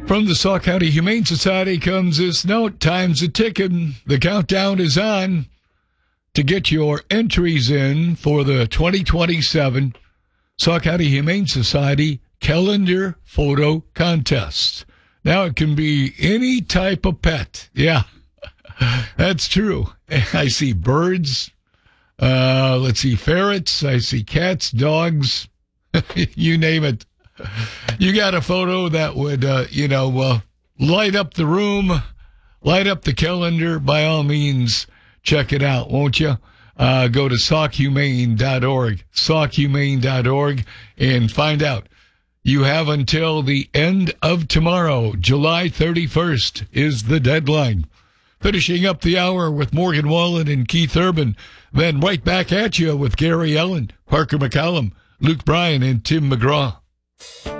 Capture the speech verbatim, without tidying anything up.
From the Sauk County Humane Society comes this note. Time's a ticking. The countdown is on to get your entries in for the twenty twenty-seven Sauk County Humane Society Calendar Photo Contest. Now, it can be any type of pet. Yeah, that's true. I see birds. Uh, let's see, ferrets. I see cats, dogs. You name it. You got a photo that would, uh, you know, uh, light up the room, light up the calendar. By all means, check it out, won't you? Uh, go to sauk humane dot org, sauk humane dot org, and find out. You have until the end of tomorrow. July thirty-first is the deadline. Finishing up the hour with Morgan Wallen and Keith Urban. Then right back at you with Gary Ellen, Parker McCallum, Luke Bryan, and Tim McGraw.